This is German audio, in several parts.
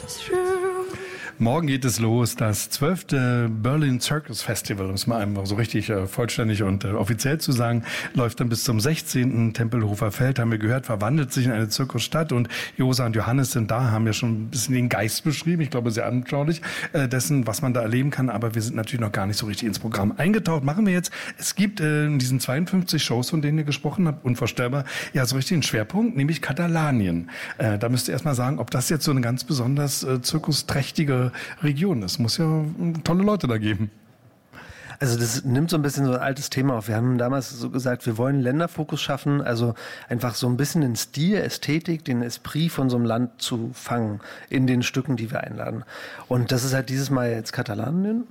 Morgen geht es los, das 12. Berlin Circus Festival, um es mal einfach so richtig vollständig und offiziell zu sagen, läuft dann bis zum 16. Tempelhofer Feld, haben wir gehört, verwandelt sich in eine Zirkusstadt und Josa und Johannes sind da, haben ja schon ein bisschen den Geist beschrieben, ich glaube sehr anschaulich dessen, was man da erleben kann, aber wir sind natürlich noch gar nicht so richtig ins Programm eingetaucht. Machen wir jetzt, es gibt in diesen 52 Shows, von denen ihr gesprochen habt, unvorstellbar, ja so richtig einen Schwerpunkt, nämlich Katalanien. Da müsst ihr erstmal sagen, ob das jetzt so eine ganz besonders zirkusträchtige Region ist. Muss ja tolle Leute da geben. Also das nimmt so ein bisschen so ein altes Thema auf. Wir haben damals so gesagt, wir wollen Länderfokus schaffen, also einfach so ein bisschen den Stil, Ästhetik, den Esprit von so einem Land zu fangen in den Stücken, die wir einladen. Und das ist halt dieses Mal jetzt Katalonien.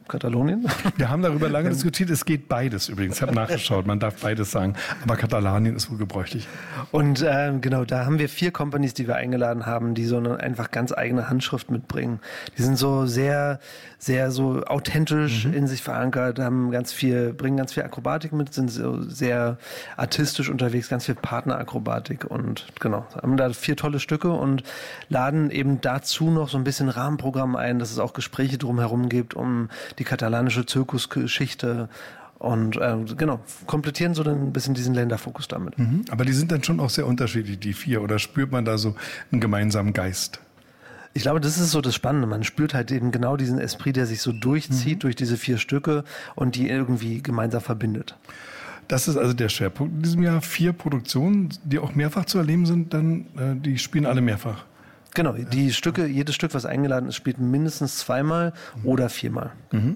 Wir haben darüber lange diskutiert, es geht beides übrigens. Ich habe nachgeschaut, man darf beides sagen, aber Katalanien ist wohl gebräuchlich. Und genau, da haben wir 4 Companies, die wir eingeladen haben, die so eine einfach ganz eigene Handschrift mitbringen. Die sind so sehr, sehr so authentisch in sich verankert, bringen ganz viel Akrobatik mit, sind so sehr artistisch unterwegs, ganz viel Partnerakrobatik und genau, haben da 4 tolle Stücke und laden eben dazu noch so ein bisschen Rahmenprogramm ein, dass es auch Gespräche drumherum gibt, um die katalanische Zirkusgeschichte und genau, komplettieren so dann ein bisschen diesen Länderfokus damit. Aber die sind dann schon auch sehr unterschiedlich, die 4, oder spürt man da so einen gemeinsamen Geist? Ich glaube, das ist so das Spannende. Man spürt halt eben genau diesen Esprit, der sich so durchzieht durch diese 4 Stücke und die irgendwie gemeinsam verbindet. Das ist also der Schwerpunkt in diesem Jahr. 4 Produktionen, die auch mehrfach zu erleben sind, dann die spielen alle mehrfach. Genau, die Stücke, jedes Stück, was eingeladen ist, spielt mindestens 2-mal oder 4-mal.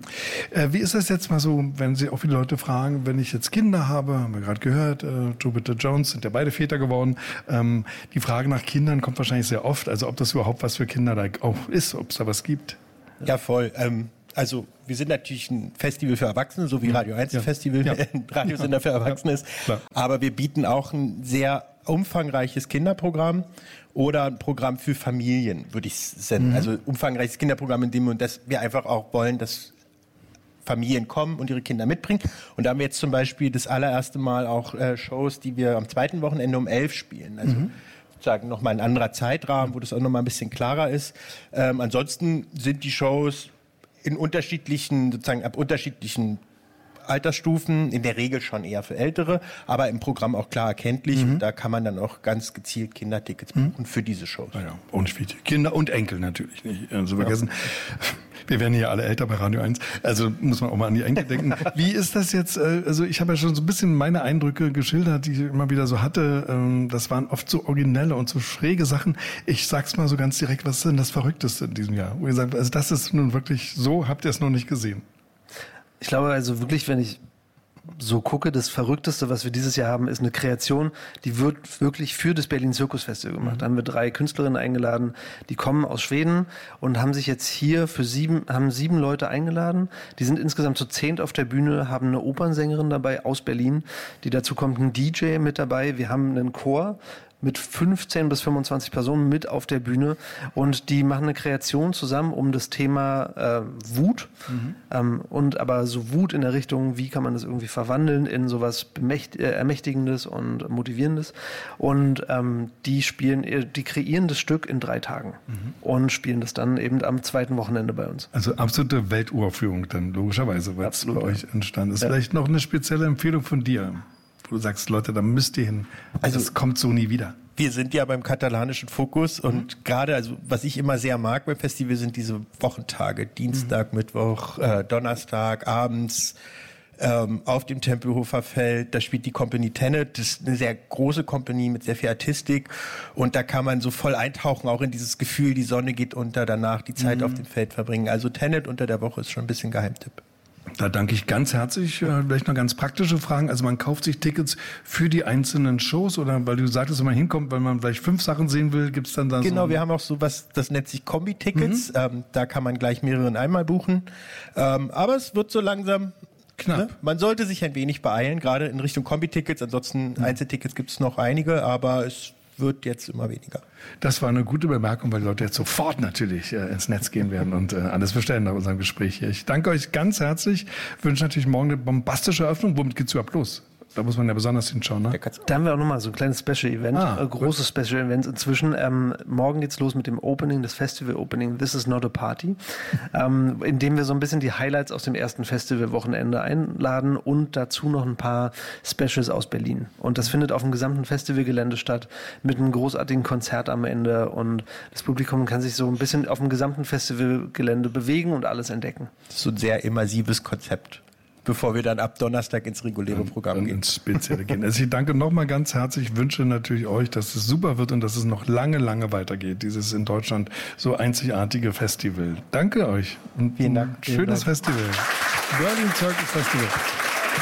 Wie ist das jetzt mal so, wenn Sie auch viele Leute fragen, wenn ich jetzt Kinder habe, haben wir gerade gehört, Jupiter Jones sind ja beide Väter geworden, die Frage nach Kindern kommt wahrscheinlich sehr oft, also ob das überhaupt was für Kinder da auch ist, ob es da was gibt. Ja, voll. Also wir sind natürlich ein Festival für Erwachsene, so wie Radio 1 ein Festival, ein Radiosender für Erwachsene ist. Klar. Aber wir bieten auch ein sehr umfangreiches Kinderprogramm oder ein Programm für Familien, würde ich senden. Also umfangreiches Kinderprogramm, in dem wir einfach auch wollen, dass Familien kommen und ihre Kinder mitbringen. Und da haben wir jetzt zum Beispiel das allererste Mal auch Shows, die wir am 2. Wochenende um 11 spielen. Also sozusagen nochmal ein anderer Zeitrahmen, wo das auch nochmal ein bisschen klarer ist. Ansonsten sind die Shows in unterschiedlichen, sozusagen ab unterschiedlichen Altersstufen, in der Regel schon eher für Ältere, aber im Programm auch klar erkenntlich. Und da kann man dann auch ganz gezielt Kindertickets buchen für diese Shows. Naja, und Kinder und Enkel natürlich nicht zu vergessen. Wir werden hier alle älter bei Radio 1, also muss man auch mal an die Enkel denken. Wie ist das jetzt, also ich habe ja schon so ein bisschen meine Eindrücke geschildert, die ich immer wieder so hatte. Das waren oft so originelle und so schräge Sachen. Ich sag's mal so ganz direkt, was ist denn das Verrückteste in diesem Jahr? Wo ihr sagt, also das ist nun wirklich so, habt ihr es noch nicht gesehen? Ich glaube also wirklich, wenn ich so gucke, das Verrückteste, was wir dieses Jahr haben, ist eine Kreation, die wird wirklich für das Berlin Circus Festival gemacht. Da haben wir 3 Künstlerinnen eingeladen, die kommen aus Schweden und haben sich jetzt hier haben 7 Leute eingeladen. Die sind insgesamt zu 10 auf der Bühne, haben eine Opernsängerin dabei aus Berlin, die dazu kommt, ein DJ mit dabei. Wir haben einen Chor mit 15 bis 25 Personen mit auf der Bühne und die machen eine Kreation zusammen um das Thema Wut und aber so Wut in der Richtung, wie kann man das irgendwie verwandeln in sowas Ermächtigendes und Motivierendes und die kreieren das Stück in 3 Tagen und spielen das dann eben am 2. Wochenende bei uns. Also absolute Welturaufführung dann logischerweise, weil es bei euch entstanden ist. Vielleicht noch eine spezielle Empfehlung von dir, wo du sagst, Leute, da müsst ihr hin. Also es kommt so nie wieder. Wir sind ja beim katalanischen Fokus und gerade, also was ich immer sehr mag beim Festival, sind diese Wochentage, Dienstag, Mittwoch, Donnerstag, abends auf dem Tempelhofer Feld. Da spielt die Company Tenet, das ist eine sehr große Company mit sehr viel Artistik und da kann man so voll eintauchen, auch in dieses Gefühl, die Sonne geht unter, danach die Zeit auf dem Feld verbringen. Also Tenet unter der Woche ist schon ein bisschen Geheimtipp. Da danke ich ganz herzlich. Vielleicht noch ganz praktische Fragen. Also man kauft sich Tickets für die einzelnen Shows oder weil du sagtest, wenn man hinkommt, weil man vielleicht 5 Sachen sehen will, gibt's dann da Genau, so wir haben auch sowas, das nennt sich Kombi-Tickets. Da kann man gleich mehrere einmal buchen. Aber es wird so langsam knapp. Ne? Man sollte sich ein wenig beeilen, gerade in Richtung Kombi-Tickets. Ansonsten Einzeltickets gibt's noch einige, aber es wird jetzt immer weniger. Das war eine gute Bemerkung, weil die Leute jetzt sofort natürlich ins Netz gehen werden und alles bestellen nach unserem Gespräch hier. Ich danke euch ganz herzlich, wünsche natürlich morgen eine bombastische Eröffnung. Womit geht's überhaupt los? Da muss man ja besonders hinschauen, ne? Da haben wir auch nochmal so ein kleines Special-Event, großes Special-Event inzwischen. Morgen geht's los mit dem Opening, das Festival-Opening This is not a Party, in dem wir so ein bisschen die Highlights aus dem ersten Festival-Wochenende einladen und dazu noch ein paar Specials aus Berlin. Und das findet auf dem gesamten Festivalgelände statt, mit einem großartigen Konzert am Ende und das Publikum kann sich so ein bisschen auf dem gesamten Festivalgelände bewegen und alles entdecken. Das ist so ein sehr immersives Konzept. Bevor wir dann ab Donnerstag ins reguläre Programm gehen. Ins Spezielle gehen. Also ich danke nochmal ganz herzlich. Ich wünsche natürlich euch, dass es super wird und dass es noch lange, lange weitergeht. Dieses in Deutschland so einzigartige Festival. Danke euch. Und vielen Dank. Schönes Festival. Berlin Circus Festival.